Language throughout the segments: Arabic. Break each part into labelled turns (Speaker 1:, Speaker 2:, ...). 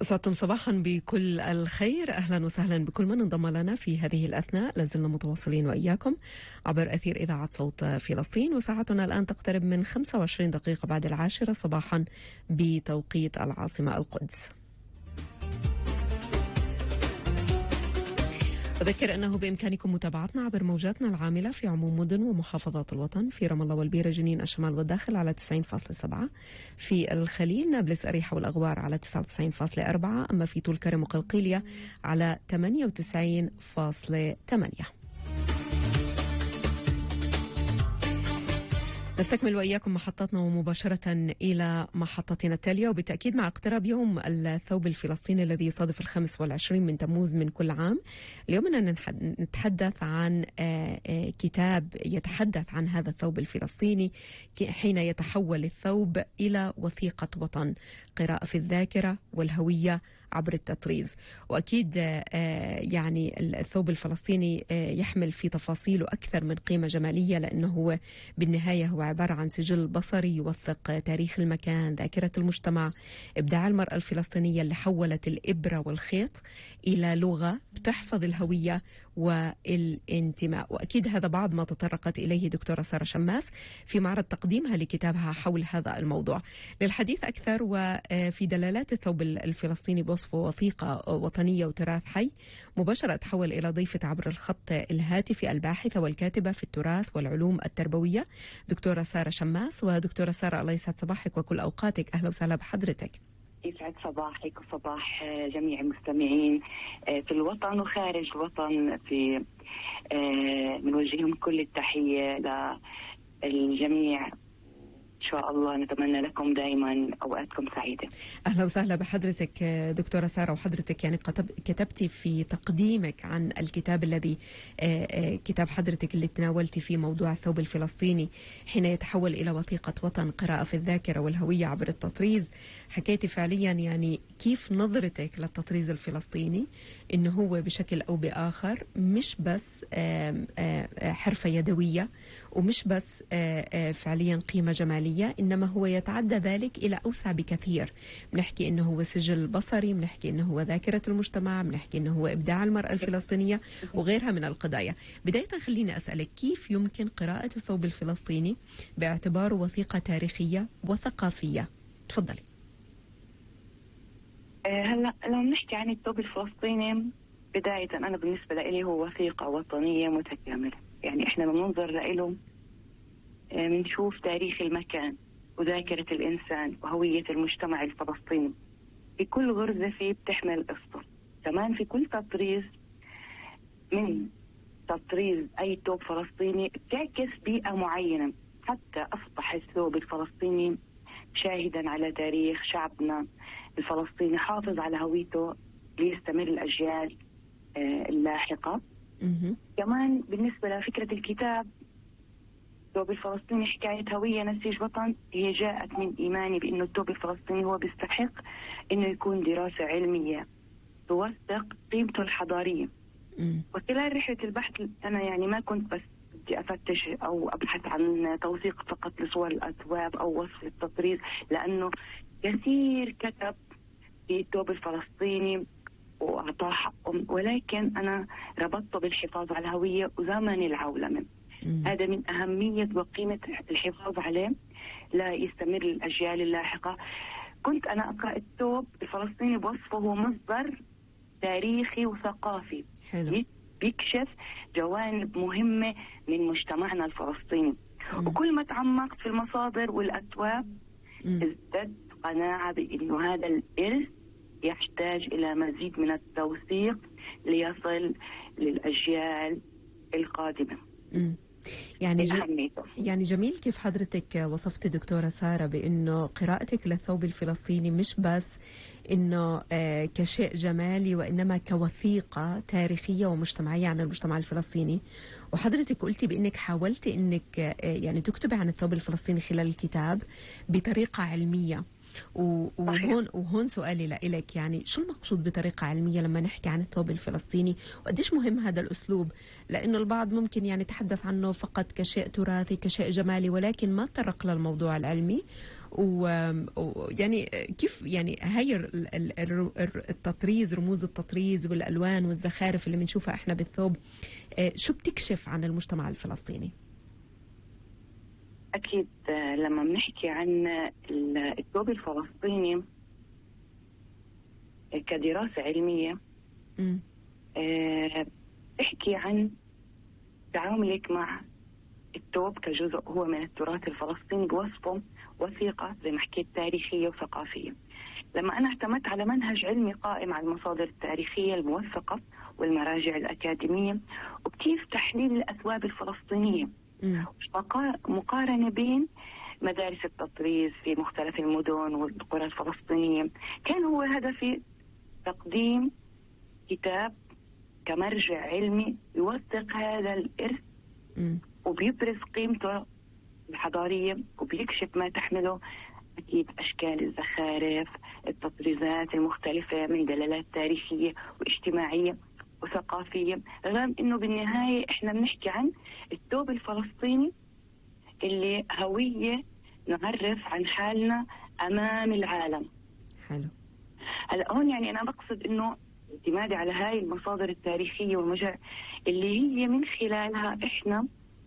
Speaker 1: أسعدتم صباحا بكل الخير. أهلا وسهلا بكل من انضم لنا في هذه الأثناء. لازلنا متواصلين وإياكم عبر أثير إذاعة صوت فلسطين، وساعتنا الآن تقترب من 25 دقيقة بعد 10 صباحا بتوقيت العاصمة القدس. أذكر أنه بإمكانكم متابعتنا عبر موجاتنا العاملة في عموم مدن ومحافظات الوطن، في رام الله والبيرة جنين الشمال والداخل على 90.7، في الخليل نابلس أريحة والأغوار على 99.4، أما في طول كرم وقلقيلية على 98.8. نستكمل وإياكم محطتنا ومباشرة إلى محطتنا التالية، وبالتأكيد مع اقتراب يوم الثوب الفلسطيني الذي يصادف 25 من تموز من كل عام. اليوم نتحدث عن كتاب يتحدث عن هذا الثوب الفلسطيني حين يتحول الثوب إلى وثيقة وطن، قراءة في الذاكرة والهوية عبر التطريز. وأكيد يعني الثوب الفلسطيني يحمل في تفاصيله أكثر من قيمة جمالية، لأنه هو بالنهاية هو عبارة عن سجل بصري يوثق تاريخ المكان، ذاكرة المجتمع، إبداع المرأة الفلسطينية اللي حولت الإبرة والخيط إلى لغة بتحفظ الهوية والانتماء. وأكيد هذا بعض ما تطرقت إليه دكتورة سارة شماس في معرض تقديمها لكتابها حول هذا الموضوع. للحديث أكثر وفي دلالات الثوب الفلسطيني بوصفه وثيقة وطنية وتراث حي، مباشرة أتحول إلى ضيفة عبر الخط الهاتفي الباحثة والكاتبة في التراث والعلوم التربوية دكتورة سارة شماس. ودكتورة سارة، الله يسعد صباحك وكل أوقاتك، أهلا وسهلا بحضرتك.
Speaker 2: يسعد صباحك وصباح جميع المستمعين في الوطن وخارج الوطن، في بنوجههم كل التحية للجميع. إن شاء الله نتمنى لكم دائما أوقاتكم سعيدة.
Speaker 1: أهلا وسهلا بحضرتك دكتورة سارة. وحضرتك يعني كتبتي في تقديمك عن الكتاب الذي كتاب حضرتك اللي تناولتي فيه موضوع الثوب الفلسطيني حين يتحول إلى وثيقة وطن، قراءة في الذاكرة والهوية عبر التطريز. حكيتي فعليا يعني كيف نظرتك للتطريز الفلسطيني، إنه هو بشكل أو بآخر مش بس حرفة يدوية ومش بس فعليا قيمة جمالية، إنما هو يتعدى ذلك إلى أوسع بكثير. بنحكي إنه هو سجل بصري، بنحكي إنه هو ذاكرة المجتمع، بنحكي إنه هو إبداع المرأة الفلسطينية وغيرها من القضايا. بداية خليني أسألك، كيف يمكن قراءة الثوب الفلسطيني باعتباره وثيقة تاريخية وثقافية؟ تفضلي.
Speaker 2: هلا لو نحكي عن الثوب الفلسطيني، بداية أنا بالنسبة لي هو وثيقة وطنية متكاملة. يعني إحنا بننظر له بنشوف تاريخ المكان وذاكرة الإنسان وهوية المجتمع الفلسطيني. في كل غرزة فيه بتحمل قصة. كمان في كل تطريز من تطريز أي ثوب فلسطيني بتعكس بيئة معينة، حتى أصبح الثوب الفلسطيني شاهدا على تاريخ شعبنا الفلسطيني، حافظ على هويته ليستمر الأجيال اللاحقة. كمان بالنسبة لفكرة الكتاب الثوب الفلسطيني حكاية هوية نسيج وطن، هي جاءت من إيماني بأنه الثوب الفلسطيني هو بيستحق أنه يكون دراسة علمية توثق قيمته الحضارية. وخلال رحلة البحث أنا يعني ما كنت بس بدي أفتش أو أبحث عن توثيق فقط لصور الأثواب أو وصف التطريز، لأنه كثير كتب في الثوب الفلسطيني وأعطاه حقه، ولكن أنا ربطته بالحفاظ على الهوية وزمن العولمة. هذا من أهمية وقيمة الحفاظ عليه لا يستمر الأجيال اللاحقة. كنت أنا أقرأ الثوب الفلسطيني بوصفه هو مصدر تاريخي وثقافي
Speaker 1: حلو.
Speaker 2: بيكشف جوانب مهمة من مجتمعنا الفلسطيني. وكل ما تعمقت في المصادر والأثواب ازددت قناعة بأنه هذا الإرث يحتاج إلى مزيد من التوثيق ليصل للأجيال القادمة.
Speaker 1: يعني جميل كيف حضرتك وصفت دكتورة سارة بأنه قراءتك للثوب الفلسطيني مش بس أنه كشيء جمالي، وإنما كوثيقة تاريخية ومجتمعية عن المجتمع الفلسطيني. وحضرتك قلتي بأنك حاولتي أنك يعني تكتبي عن الثوب الفلسطيني خلال الكتاب بطريقة علمية. وهون سؤالي لك، يعني شو المقصود بطريقة علمية لما نحكي عن الثوب الفلسطيني، وقديش مهم هذا الأسلوب؟ لأنه البعض ممكن يعني يتحدث عنه فقط كشيء تراثي كشيء جمالي، ولكن ما تطرق للموضوع العلمي. ويعني كيف يعني هاي التطريز، رموز التطريز والألوان والزخارف اللي بنشوفها احنا بالثوب، شو بتكشف عن المجتمع الفلسطيني؟
Speaker 2: أكيد لما بنحكي عن الثوب الفلسطيني كدراسة علمية تحكي عن تعاملك مع الثوب كجزء هو من التراث الفلسطيني بوصفه وثيقة زي ما حكيت تاريخية وثقافية. لما أنا اعتمدت على منهج علمي قائم على المصادر التاريخية الموثقة والمراجع الأكاديمية وكيف تحليل الأثواب الفلسطينية، مقارنة بين مدارس التطريز في مختلف المدن والقرى الفلسطينية، كان هو هدفي تقديم كتاب كمرجع علمي يوثق هذا الإرث وبيبرز قيمته الحضارية وبيكشف ما تحمله أكيد أشكال الزخارف، التطريزات المختلفة من دلالات تاريخية واجتماعية وثقافية، رغم إنه بالنهاية إحنا بنحكي عن الثوب الفلسطيني اللي هوية نعرف عن حالنا أمام العالم.
Speaker 1: حلو.
Speaker 2: هلا هون يعني أنا بقصد إنه اعتمادي على هاي المصادر التاريخية والمرجع اللي هي من خلالها إحنا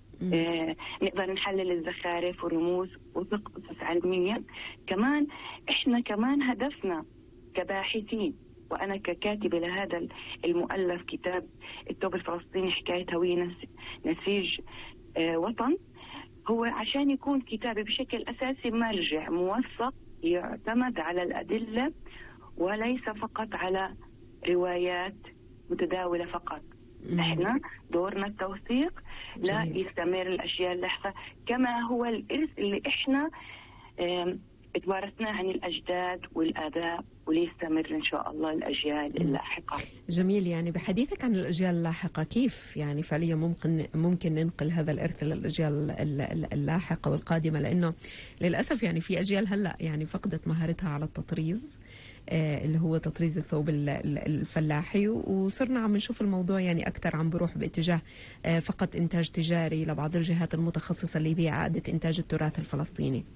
Speaker 2: نقدر نحلل الزخارف والرموز وقصص علمية. كمان إحنا كمان هدفنا كباحثين وأنا ككاتبة لهذا المؤلف كتاب الثوب الفلسطيني حكاية هوية نسيج وطن، هو عشان يكون كتابي بشكل أساسي مرجع موثق يعتمد على الأدلة وليس فقط على روايات متداولة فقط. احنا دورنا التوثيق لا يستمر الأشياء اللاحقة كما هو الإرث اللي احنا اتوارثناه عن الأجداد والآباء وليستمر إن شاء الله الأجيال اللاحقة.
Speaker 1: جميل. يعني بحديثك عن الأجيال اللاحقة، كيف يعني فعليا ممكن ننقل هذا الإرث للأجيال اللاحقة والقادمة؟ لأنه للأسف يعني في أجيال هلأ يعني فقدت مهارتها على التطريز اللي هو تطريز الثوب الفلاحي، وصرنا عم نشوف الموضوع يعني أكثر عم بروح باتجاه فقط إنتاج تجاري لبعض الجهات المتخصصة اللي بيها إعادة إنتاج التراث الفلسطيني.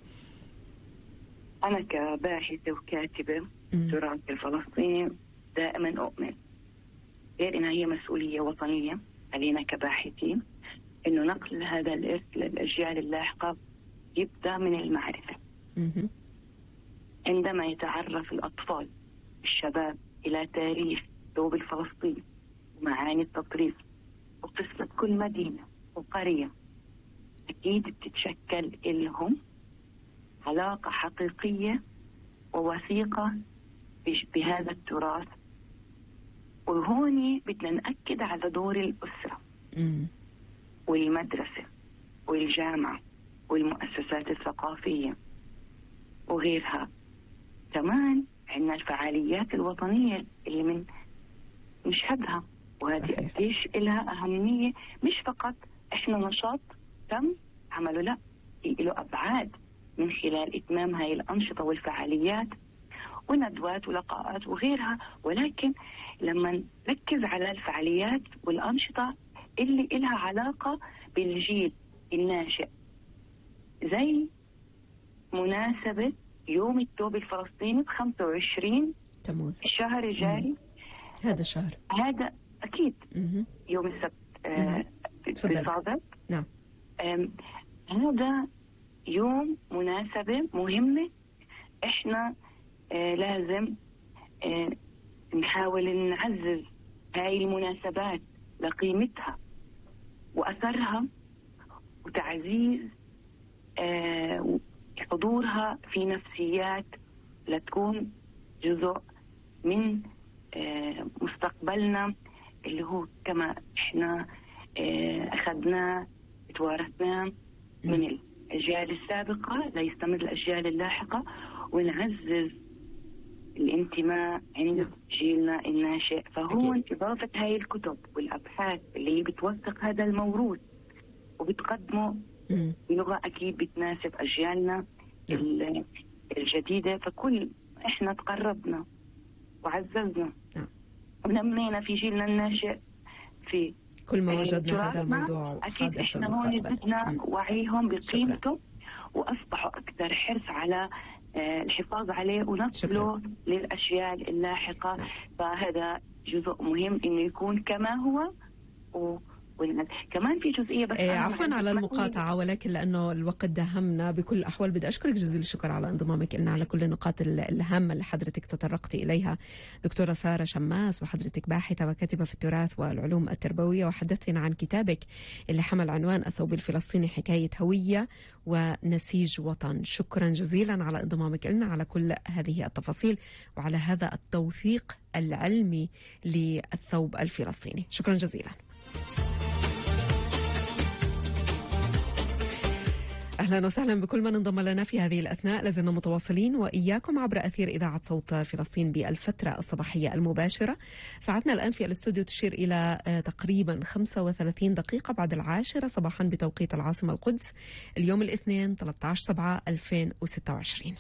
Speaker 2: أنا كباحثة وكاتبة التراث الفلسطيني دائما أؤمن غير إنها هي مسؤولية وطنية علينا كباحثين إنه نقل هذا الإرث للأجيال اللاحقة يبدأ من المعرفة. عندما يتعرف الأطفال الشباب إلى تاريخ الثوب الفلسطيني ومعاني التطريز وقصة كل مدينة وقرية، أكيد بتتشكل لهم علاقة حقيقية ووثيقة بهذا التراث. وهون بدنا نأكد على دور الأسرة والمدرسة والجامعة والمؤسسات الثقافية وغيرها. كمان عندنا الفعاليات الوطنية اللي من نشهدها، وهذه قديش لها أهمية، مش فقط إحنا نشاط تم عمله، لا له أبعاد من خلال إتمام هاي الأنشطة والفعاليات وندوات ولقاءات وغيرها. ولكن لما نركز على الفعاليات والأنشطة اللي لها علاقة بالجيل الناشئ، زي مناسبة يوم الثوب الفلسطيني ب25
Speaker 1: تموز
Speaker 2: الشهر الجاري،
Speaker 1: هذا الشهر،
Speaker 2: هذا أكيد يوم السبت بالصادق.
Speaker 1: نعم.
Speaker 2: هذا يوم مناسبة مهمة، إحنا لازم نحاول نعزز هاي المناسبات لقيمتها وأثرها وتعزيز حضورها في نفسيات لتكون جزء من مستقبلنا اللي هو كما إحنا أخذناه توارثناه من الأجيال السابقة ليستمر الأجيال اللاحقة، ونعزز الانتماء عند جيلنا الناشئ. فهون إضافة هاي الكتب والأبحاث اللي بتوثق هذا الموروث وبتقدمه بلغة أكيد بتناسب أجيالنا الجديدة، فكل إحنا تقربنا وعززنا ونمينا في جيلنا الناشئ في
Speaker 1: كل ما وجدنا هذا الموضوع
Speaker 2: أكيد إحنا هون زدنا وعيهم بقيمته وأصبحوا أكثر حرص على الحفاظ عليه ونقله للأجيال اللاحقة. فهذا جزء مهم إنه يكون كما هو. كمان في جزئية بس
Speaker 1: عفوا على المقاطعة، ولكن لأنه الوقت داهمنا بكل الأحوال بدي أشكرك جزيل الشكر على انضمامك لنا على كل النقاط الهامة اللي حضرتك تطرقت إليها. دكتورة سارة شماس، وحضرتك باحثة وكاتبة في التراث والعلوم التربوية، وحدثتنا عن كتابك اللي حمل عنوان الثوب الفلسطيني حكاية هوية ونسيج وطن. شكرا جزيلا على انضمامك لنا على كل هذه التفاصيل وعلى هذا التوثيق العلمي للثوب الفلسطيني. شكرا جزيلا. أهلا وسهلا بكل من انضم لنا في هذه الأثناء. لازلنا متواصلين وإياكم عبر أثير إذاعة صوت فلسطين بالفترة الصباحية المباشرة. ساعتنا الآن في الاستوديو تشير إلى تقريبا 35 دقيقة بعد 10 صباحا بتوقيت العاصمة القدس، اليوم الاثنين 13/7/2026.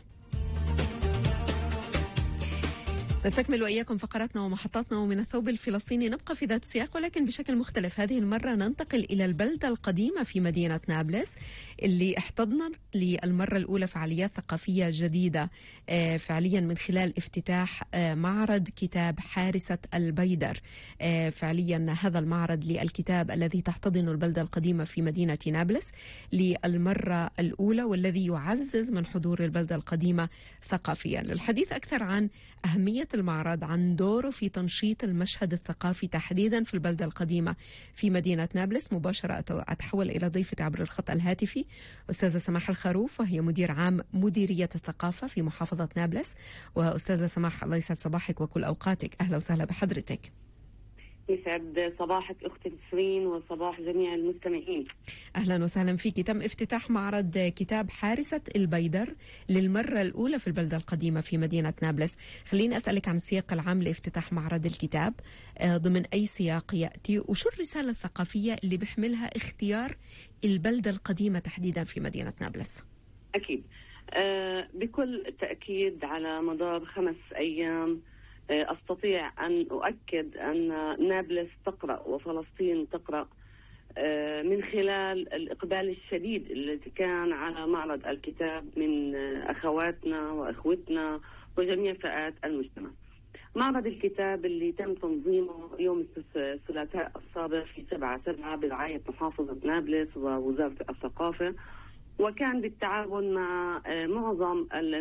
Speaker 1: نستكمل وإياكم فقراتنا ومحطاتنا، ومن الثوب الفلسطيني نبقى في ذات السياق ولكن بشكل مختلف. هذه المرة ننتقل إلى البلدة القديمة في مدينة نابلس اللي احتضنت للمرة الأولى فعاليات ثقافية جديدة فعليا من خلال افتتاح معرض كتاب حارسة البيدر. فعليا هذا المعرض للكتاب الذي تحتضن البلدة القديمة في مدينة نابلس للمرة الأولى، والذي يعزز من حضور البلدة القديمة ثقافيا. للحديث أكثر عن أهمية المعرض، عن دوره في تنشيط المشهد الثقافي تحديدا في البلدة القديمة في مدينة نابلس، مباشرة أتحول إلى ضيفتي عبر الخط الهاتفي أستاذة سماح الخروف، وهي مدير عام مديرية الثقافة في محافظة نابلس. وأستاذة سماح، الله يسعد صباحك وكل أوقاتك، أهلا وسهلا بحضرتك.
Speaker 3: يسعد صباحك أختي نسرين وصباح جميع المستمعين.
Speaker 1: أهلا وسهلا فيك. تم افتتاح معرض كتاب حارسة البيدر للمرة الأولى في البلدة القديمة في مدينة نابلس. خليني أسألك عن السياق العام لافتتاح معرض الكتاب، ضمن أي سياق يأتي، وشو الرسالة الثقافية اللي بيحملها اختيار البلدة القديمة تحديدا في مدينة نابلس؟
Speaker 3: أكيد بكل تأكيد على مدار 5 أيام أستطيع أن أؤكد أن نابلس تقرأ وفلسطين تقرأ من خلال الإقبال الشديد الذي كان على معرض الكتاب من أخواتنا وأخوتنا وجميع فئات المجتمع. معرض الكتاب اللي تم تنظيمه يوم الثلاثاء السابق في 7/7 برعاية محافظة نابلس ووزارة الثقافة، وكان بالتعاون مع معظم